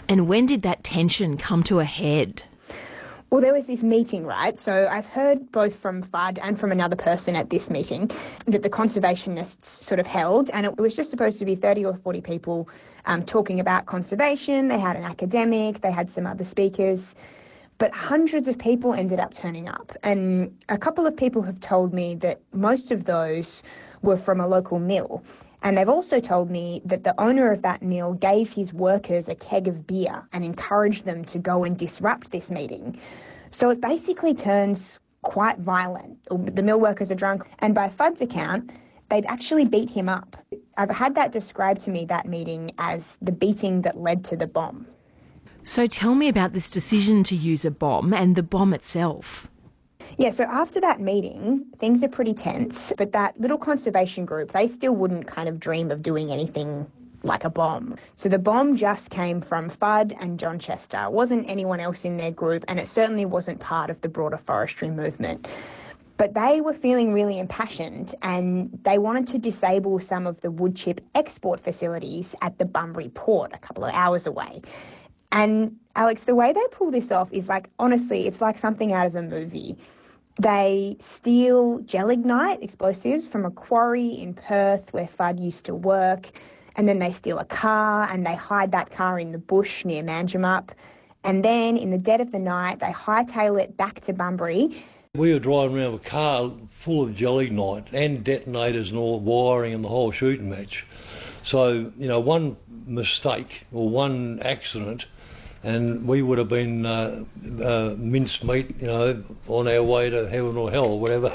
And when did that tension come to a head? Well, there was this meeting, right? So I've heard both from FUD and from another person at this meeting that the conservationists sort of held, and it was just supposed to be 30 or 40 people talking about conservation. They had an academic, they had some other speakers, but hundreds of people ended up turning up. And a couple of people have told me that most of those were from a local mill. And they've also told me that the owner of that mill gave his workers a keg of beer and encouraged them to go and disrupt this meeting. So it basically turns quite violent. The mill workers are drunk, and by FUD's account, they'd actually beat him up. I've had that described to me, that meeting, as the beating that led to the bomb. So tell me about this decision to use a bomb and the bomb itself. Yeah, so after that meeting, things are pretty tense, but that little conservation group, they still wouldn't kind of dream of doing anything like a bomb. So the bomb just came from FUD and John Chester. It wasn't anyone else in their group, and it certainly wasn't part of the broader forestry movement. But they were feeling really impassioned, and they wanted to disable some of the wood chip export facilities at the Bunbury port, a couple of hours away. And Alex, the way they pull this off is like, honestly, it's like something out of a movie. They steal gelignite explosives from a quarry in Perth where FUD used to work, and then they steal a car and they hide that car in the bush near Manjimup. And then in the dead of the night, they hightail it back to Bunbury. We were driving around with a car full of gelignite and detonators and all wiring and the whole shooting match. So, one mistake or one accident and we would have been mincemeat, on our way to heaven or hell, whatever.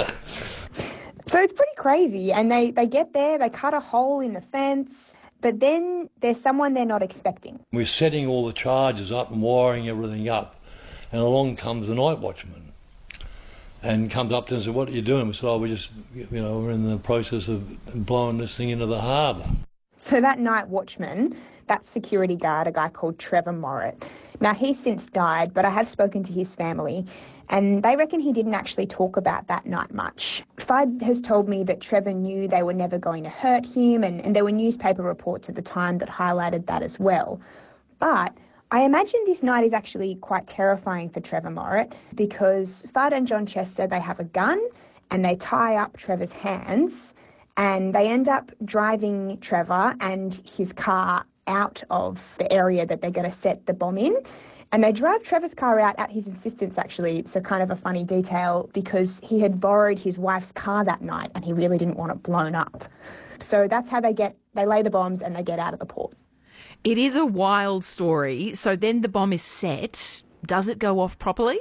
So it's pretty crazy. And they get there, they cut a hole in the fence, but then there's someone they're not expecting. We're setting all the charges up and wiring everything up, and along comes the night watchman and comes up to us and said, "What are you doing?" We said, we're just, we're in the process of blowing this thing into the harbour. So that night watchman, that security guard, a guy called Trevor Morritt. Now, he's since died, but I have spoken to his family, and they reckon he didn't actually talk about that night much. FUD has told me that Trevor knew they were never going to hurt him, and there were newspaper reports at the time that highlighted that as well. But I imagine this night is actually quite terrifying for Trevor Morritt, because FUD and John Chester, they have a gun, and they tie up Trevor's hands, and they end up driving Trevor and his car out of the area that they're going to set the bomb in. And they drive Trevor's car out at his insistence, actually. It's a kind of a funny detail because he had borrowed his wife's car that night and he really didn't want it blown up. So that's how they lay the bombs and they get out of the port. It is a wild story. So then the bomb is set. Does it go off properly?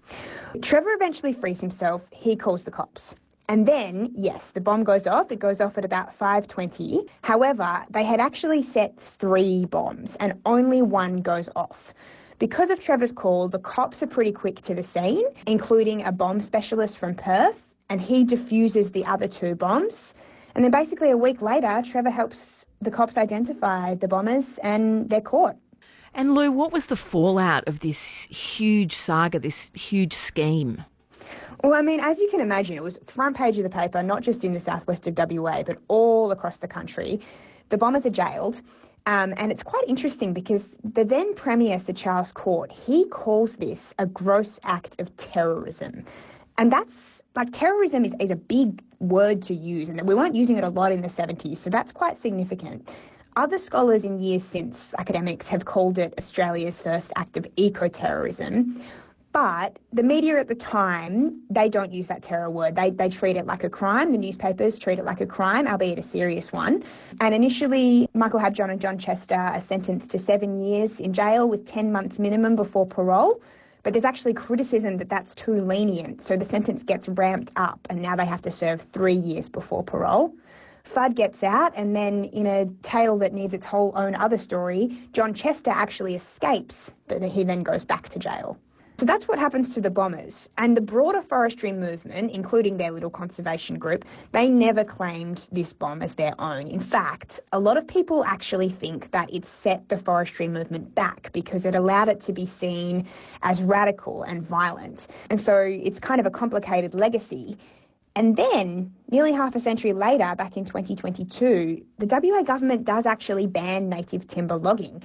Trevor eventually frees himself. He calls the cops. And then, yes, the bomb goes off. It goes off at about 5:20. However, they had actually set 3 bombs and only one goes off. Because of Trevor's call, the cops are pretty quick to the scene, including a bomb specialist from Perth, and he defuses the other 2 bombs. And then basically a week later, Trevor helps the cops identify the bombers and they're caught. And Lou, what was the fallout of this huge saga, this huge scheme? Well, I mean, as you can imagine, it was front page of the paper, not just in the southwest of WA, but all across the country. The bombers are jailed. And it's quite interesting because the then Premier, Sir Charles Court, he calls this a gross act of terrorism. And that's, like, terrorism is a big word to use, and we weren't using it a lot in the 70s, so that's quite significant. Other scholars in years since, academics, have called it Australia's first act of eco-terrorism. But the media at the time, they don't use that terror word. They treat it like a crime. The newspapers treat it like a crime, albeit a serious one. And initially, Michael Habjohn and John Chester are sentenced to 7 years in jail with 10 months minimum before parole. But there's actually criticism that that's too lenient. So the sentence gets ramped up and now they have to serve 3 years before parole. FUD gets out, and then in a tale that needs its whole own other story, John Chester actually escapes, but he then goes back to jail. So that's what happens to the bombers. And the broader forestry movement, including their little conservation group, they never claimed this bomb as their own. In fact, a lot of people actually think that it set the forestry movement back because it allowed it to be seen as radical and violent. And so it's kind of a complicated legacy. And then, nearly half a century later, back in 2022, the WA government does actually ban native timber logging.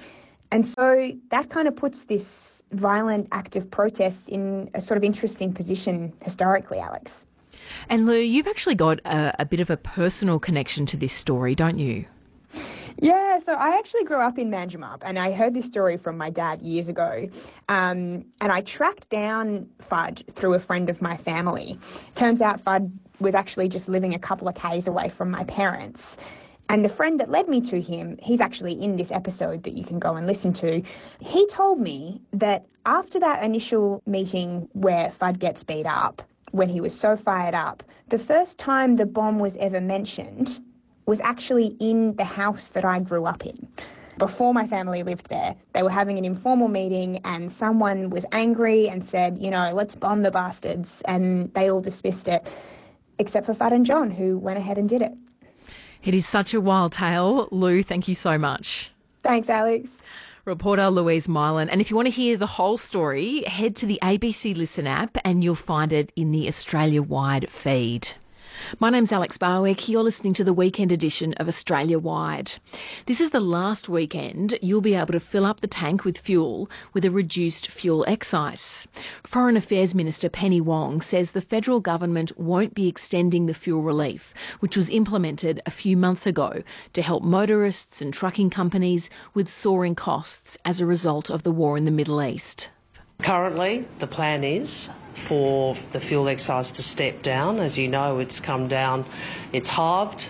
And so that kind of puts this violent act of protest in a sort of interesting position historically, Alex. And Lou, you've actually got a bit of a personal connection to this story, don't you? Yeah, so I actually grew up in Manjimup, and I heard this story from my dad years ago. And I tracked down Fudd through a friend of my family. Turns out Fudd was actually just living a couple of k's away from my parents. And the friend that led me to him, he's actually in this episode that you can go and listen to. He told me that after that initial meeting where Fudd gets beat up, when he was so fired up, the first time the bomb was ever mentioned was actually in the house that I grew up in. Before my family lived there, they were having an informal meeting and someone was angry and said, let's bomb the bastards. And they all dismissed it, except for Fudd and John, who went ahead and did it. It is such a wild tale. Lou, thank you so much. Thanks, Alex. Reporter Louise Mylan. And if you want to hear the whole story, head to the ABC Listen app and you'll find it in the Australia-wide feed. My name's Alex Barwick. You're listening to the weekend edition of Australia Wide. This is the last weekend you'll be able to fill up the tank with fuel with a reduced fuel excise. Foreign Affairs Minister Penny Wong says the federal government won't be extending the fuel relief, which was implemented a few months ago to help motorists and trucking companies with soaring costs as a result of the war in the Middle East. Currently, the plan is for the fuel excise to step down. As you know, it's come down, it's halved,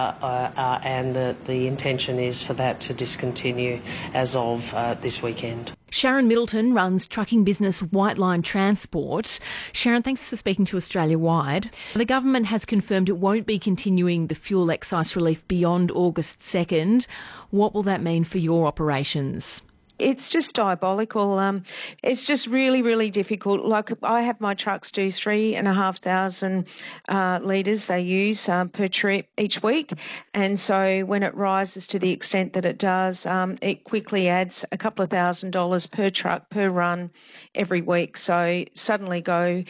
and the intention is for that to discontinue as of this weekend. Sharon Middleton runs trucking business White Line Transport. Sharon, thanks for speaking to Australia Wide. The government has confirmed it won't be continuing the fuel excise relief beyond August 2nd. What will that mean for your operations? It's just diabolical. It's just really, really difficult. Like, I have my trucks do 3,500 litres they use per trip each week. And so when it rises to the extent that it does, it quickly adds a couple of $1,000s per truck, per run every week. So suddenly go,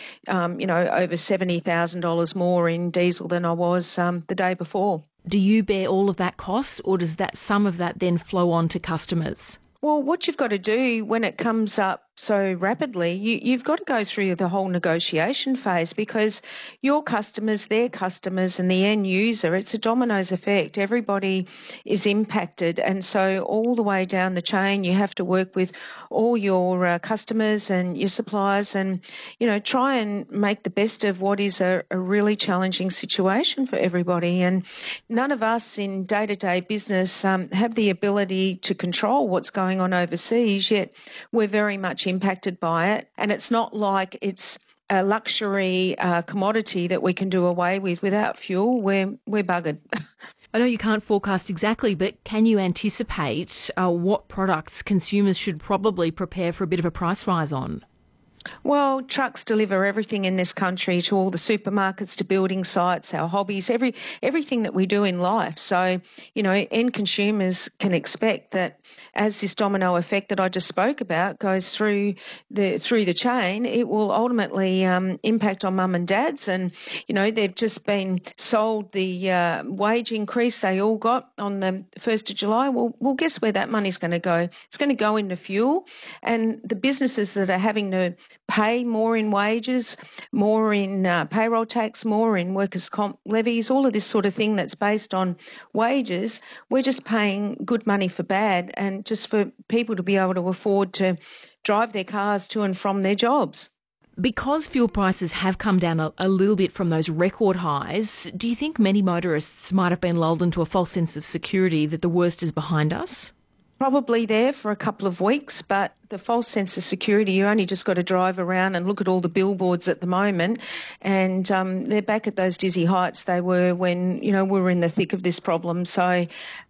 over $70,000 more in diesel than I was the day before. Do you bear all of that cost, or does some of that then flow on to customers? Well, what you've got to do when it comes up so rapidly, you've got to go through the whole negotiation phase, because your customers, their customers and the end user, it's a dominoes effect. Everybody is impacted. And so all the way down the chain, you have to work with all your customers and your suppliers and, try and make the best of what is a really challenging situation for everybody. And none of us in day-to-day business have the ability to control what's going on overseas, yet we're very much impacted by it. And it's not like it's a luxury commodity that we can do away with. Without fuel, we're buggered. I know you can't forecast exactly, but can you anticipate what products consumers should probably prepare for a bit of a price rise on? Well, trucks deliver everything in this country, to all the supermarkets, to building sites, our hobbies, everything that we do in life. So, end consumers can expect that as this domino effect that I just spoke about goes through the chain, it will ultimately impact on mum and dads. And, they've just been sold the wage increase they all got on the 1st of July. Well, guess where that money's going to go? It's going to go into fuel. And the businesses that are having to pay more in wages, more in payroll tax, more in workers' comp levies, all of this sort of thing that's based on wages, we're just paying good money for bad, and just for people to be able to afford to drive their cars to and from their jobs. Because fuel prices have come down a little bit from those record highs, do you think many motorists might have been lulled into a false sense of security that the worst is behind us? Probably there for a couple of weeks, but the false sense of security, you only just got to drive around and look at all the billboards at the moment, and they're back at those dizzy heights they were when, we were in the thick of this problem. So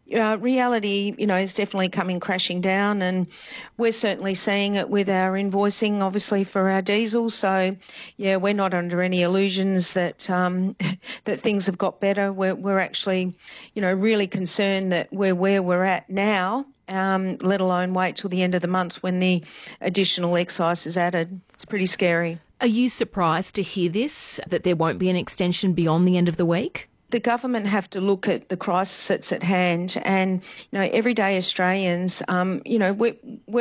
reality, is definitely coming crashing down, and we're certainly seeing it with our invoicing, obviously, for our diesel. So, yeah, we're not under any illusions that that things have got better. We're actually, really concerned that we're where we're at now, let alone wait till the end of the month when the additional excise is added. It's pretty scary. Are you surprised to hear this, that there won't be an extension beyond the end of the week? the government have to look at the crisis that's at hand, and everyday Australians, we're